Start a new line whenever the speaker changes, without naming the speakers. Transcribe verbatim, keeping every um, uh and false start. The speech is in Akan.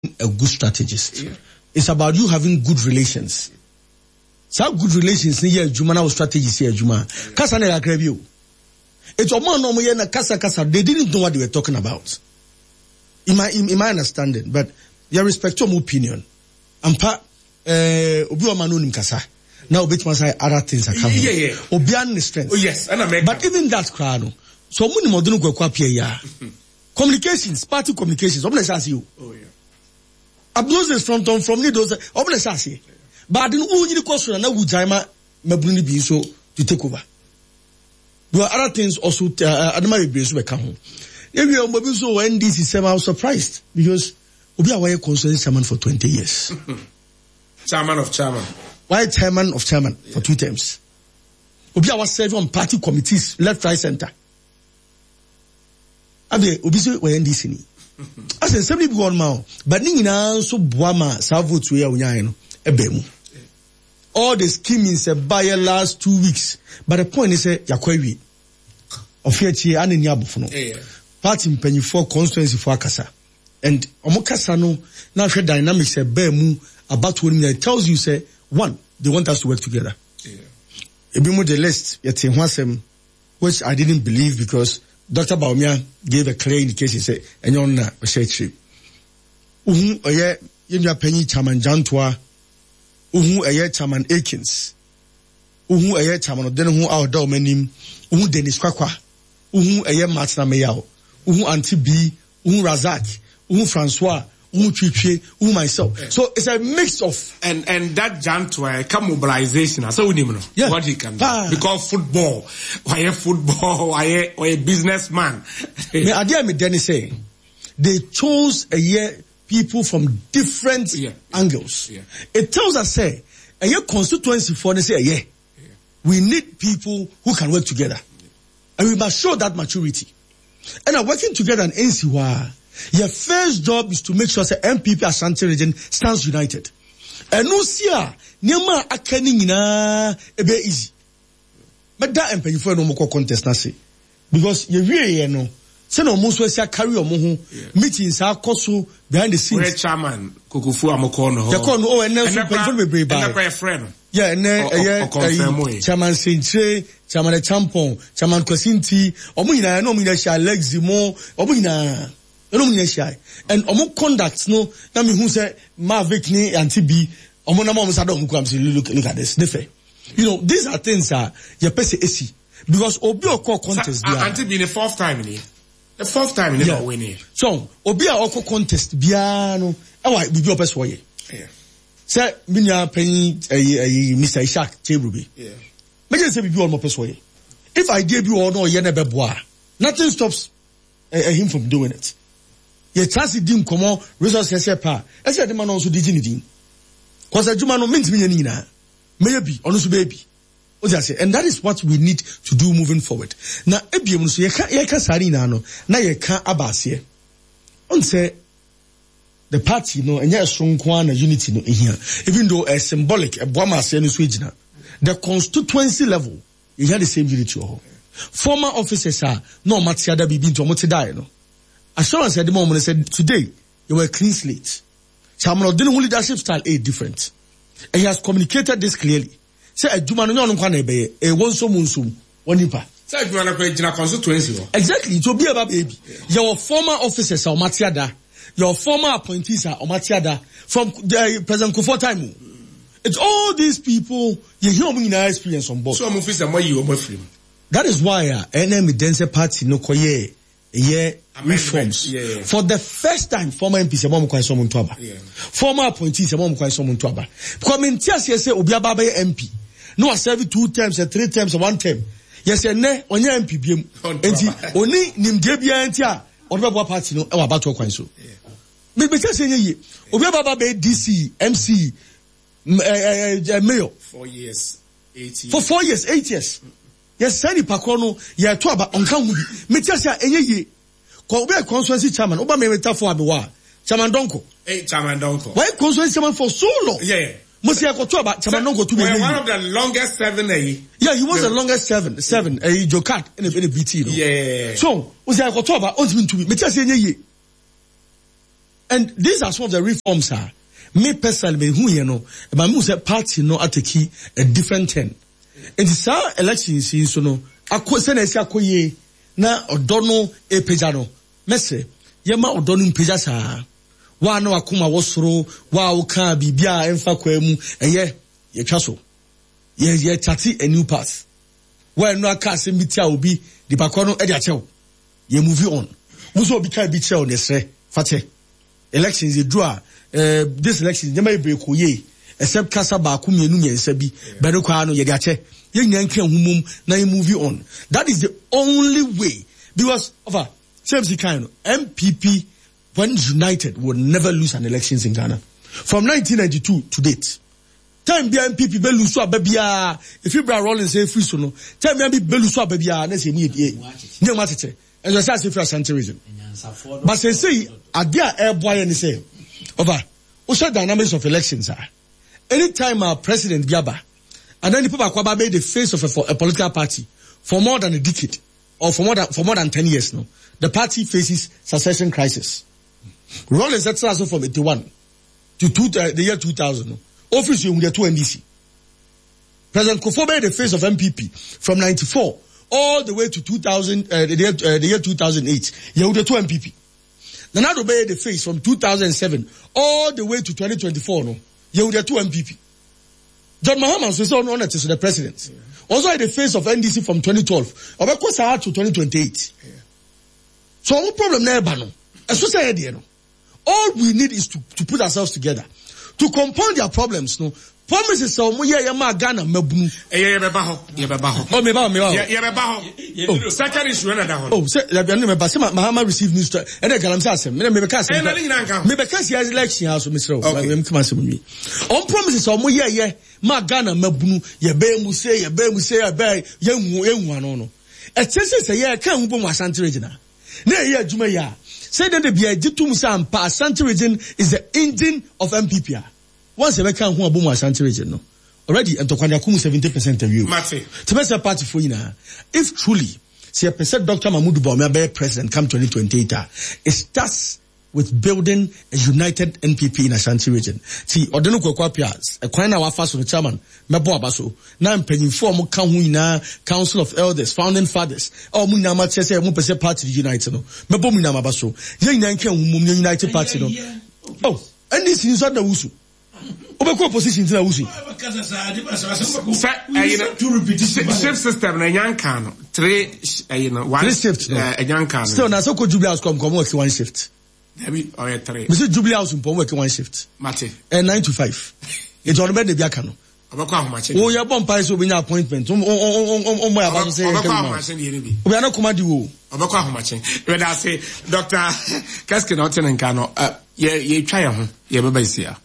a good strategist. Yeah. It's about you having good relations. So good relations here, Juma now strategies here, Juma. Kasa na yakreview. It's a man no na kasa kasa. They didn't know what they were talking about. In my in, in my understanding, but you respect your opinion. Ampa eh obi o manu nim kasa. Now bit man say other things are coming.
Yeah, yeah.
Obi an strength.
Oh yes, and I
but even that crowd no. So many mo dunu kwa kwa ya. Communications, party communications. Obi na say you.
Oh yeah.
Abnoses from from from ni those. Obi na say. But in all you cost na gu jaima mabuni bi so to take over. There are other things also uh, adama be so be ka ho. If you are so N D C I was surprised because Obi Awaye constituency chairman for twenty years.
Chairman of chairman.
Why chairman of chairman yeah. for two terms? Obi Awaye served on party committees, left, right, center. Abe Obi so we N D C ni. I said seventy be one man, but ni nyina so boama sa vote we unyan no ebemu. All the scheming said by last two weeks, but the point is that yakwewi ofiechi aneni abofo no. Yeah. Party mpanyifo constituency for akasa and omokasa no na hwe dynamics e ba mu about when it tells you say one they want us to work together. Yeah. Ebi mu the list yet ho asem which I didn't believe because Doctor Baumia gave a clear indication say enyo na o share trip. Uhu oye yenua panyi chairman Jantoa, uhu eye chairman Akins, uhu eye chairman odene hu awda omanim, uhu Dennis Kwakwa, uhu eye Martina Meyao, uhu Auntie B, uhu Razak, uhu Francois, uhu Chichi, uhu myself. Yeah. So it's a mix of
and and that Jantoa come mobilization. So we know yeah. what he can do ah. because football, why a football, why a, why a businessman.
Me idea me Dennis say they chose a year. People from different yeah. angles. Yeah. It tells us, say, a year constituency for they say, yeah, yeah, we need people who can work together. Yeah. And we must show that maturity. And are working together in N C W, your first job is to make sure that M P P Ashanti region stands united. And no see, Nema akeni na ebe easy. But that M P for no more contest na say. Because you really know. Say no most we say carry on ho meetings are koso behind the scenes.
Where chairman Kukufu amoko no ho.
Ya kon oh and now so people be brave.
And na friend.
Yeah, and eh chairman Sintre, chairman Champon, chairman Kwasinti, omo nyina no omo nyina sha Alexi mo, omo nyina no omo nyina sha. And omo conduct no na me hu say Mavic ni anti B, omo na mo say do omo say look look at this. Nefe. You know, these are things are your person A C because obi okọ contest
there. Anti B the fourth time ni. The fourth time you never win it. So, obi a oko contest bia no, e wa bibi opes wo ye. Yeah. Say minya penny eh Mister Ishak Chebrubi. Yeah. Me just say bibi all mo opes wo ye. If I give you all no ye na beboa, nothing stops uh, him from doing it. Ye chance dim komo resource say pa. E say the man also di ni din. Cause aduma no mint me nyina. Maybe onu so baby. And that is what we need to do moving forward. Now, ebiem so yeka yeka sari na no, na yeka abase. On say the party no enye strong na unity no here. Even though a symbolic a boama ase no so gina. The constituency level, you have the same unity. Former officers are no matiada bibi into omo die no. Assurance at the moment said today you were a clean slate. Chairman Odino leadership style is different. And he has communicated this clearly. Say aduma no nyon kwa na ebe e wonso munsum wonipa say aduma na kwa gina constituency.
Exactly, it will be about baby. Yeah. Your former officers are omatiada, your former appointees are omatiada from the President Kufuor time. Mm. It's all these people you hear me in experience on board.
So I'm officer more you more free.
That is why uh, N M Dense party no koye yeah reforms. Yeah, yeah. For the first time former M Ps among kwa someone to aba. Former appointees among kwa someone to aba. Because me ntia say obi aba be M P. No, I serve two times, or three times, or one time. Yes, and ne, on your M P B M. And only Nim Debia and Tia, or Baba Party, no, or about to acquire so. Maybe just say, Obi Baba be D C, M C, Mayor.
Four years, eight years.
For four years, eight years. Yes, Sani Pacono, ya to about on Kamudi. Me just say, any ye. Call be a constituency chairman, Oba me for Abiwa. Chairman Donko.
Hey, Chairman Donko.
Why constituency chairman for so long?
Yeah.
Must have got about Chairman Donko to be
one of the longest seven. Eh?
Yeah, he was the, the longest seven, seven. A uh, Jokat in a B T. No?
Yeah.
So was I got about ultimate to be? Me just say ye. And these are some of the reforms are. Me personally, who you know, but me say party no ateki a different turn. And the elections is so no. Ako se na esi akoye na odono e pejano. Mese yema odono mpeja sa. Wa na akoma wosoro wa wo kan bibia emfa kwemu eye ye twaso. Ye ye chati a new path. Wa no aka se mitia obi di bakono e dia chew. Ye move on. Wo so obi kan bi chew ne sre fate. Elections e do a Uh, this election, they may be koye, except Kasaba Kumi and Sebi, Berukwano, Yagache, young Yankan Humum, now you move on. That is the only way. Because, of a same kind, M P P, when united, would never lose an elections in Ghana. From nineteen ninety-two to date. Time be M P P, Beluswa, Babia, if you brought Rollins, say free sono, time be Beluswa, Babia, let's say, no matter. And the Sassy for Santa region. But they say, a dear air boy and say, over. What's the dynamics of elections are? Anytime our president Biaba, and then the people Kwaba made the face of a, a political party for more than a decade, or for more than, for more than ten years now, the party faces succession crisis. Rollins, that's also from eighty-one to two, uh, the year two thousand. No? Office you with two N D C. President Kufuor made the face of M P P from ninety-four all the way to two thousand, uh, the year, uh, the year two thousand eight. You with two M P P. Nana Obey the face from two thousand seven all the way to twenty twenty-four. No, you with two M P P. John Mahama was on honor to the president. Yeah. Also at the face of N D C from twenty twelve. Obekwa to twenty twenty-eight. Yeah. So no problem there, Bano. As we say, you know, all we need is to, to put ourselves together to compound their problems. No. Promises so mo ye ma Ghana mabunu
eh ye beba ho ye beba ho
oh me ba me ba
ye beba ho second issue na da ho
oh say la bianu me ba say Mahama receive news and the galamsa asem me me be ka asem me be ka say election house me sro me come asem mi on promises so mo ye ye ma Ghana mabunu ye be mu say ye be mu say ye be ye hu ye hu ano no e tese say ye kan hu bo mu Asante region na ye adwuma ya say that the bia gitum say ampa Asante region is the engine of M P P. Once you can who abomu Asante region no already and to kwanya seventy percent of you
Mate
to be a party for you now if truly say a percent Doctor Mahmoud Bawumia be president come twenty twenty-eight it starts with building a united N P P in Asante region see odeno kwakwa pias e kwan na wa fa so no chairman mebo abaso na mpanyinfo mo ka hu ina council of elders founding fathers o mu na ma chese mo pese party unite no mebo mu na ma baso ye ina nkan hu mo united party no oh and this is not the wusu Obeko position to Uzi.
To repeat shift system na yanka no three you know one
shift
uh yanka
still na so ko Jubilee House come come work one shift.
Maybe or three.
Mister Jubilee House come work one shift.
Mate.
And nine to five. It's on be dey aka no.
Obeko ahomache.
Oh ya bomb price obi nya appointment. On on on on my about say.
Obeko ahomache dey bi.
Obi ana kuma di wo.
Obeko ahomache. We da say Doctor Keske na oten nka no ye ye twa ye ho ye beba isia.